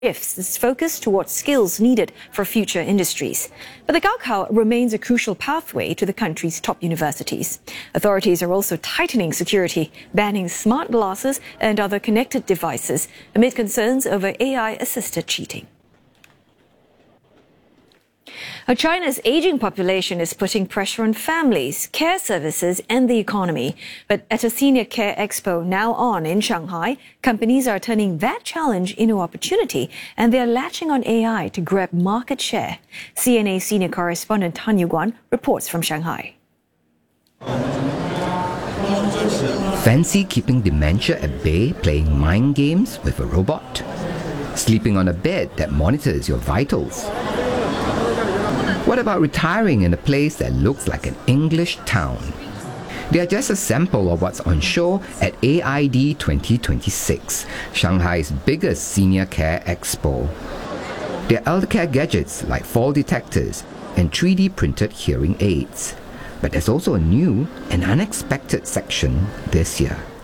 shifts its focus towards skills needed for future industries. But the Gaokao remains a crucial pathway to the country's top universities. Authorities are also tightening security, banning smart glasses and other connected devices amid concerns over AI-assisted cheating. China's aging population is putting pressure on families, care services and the economy. But at a Senior Care Expo now on in Shanghai, companies are turning that challenge into opportunity and they're latching on AI to grab market share. CNA senior correspondent Tan Yuguan reports from Shanghai. Fancy keeping dementia at bay playing mind games with a robot? Sleeping on a bed that monitors your vitals? What about retiring in a place that looks like an English town? They are just a sample of what's on show at AID 2026, Shanghai's biggest senior care expo. There are elder care gadgets like fall detectors and 3D printed hearing aids. But there's also a new and unexpected section this year.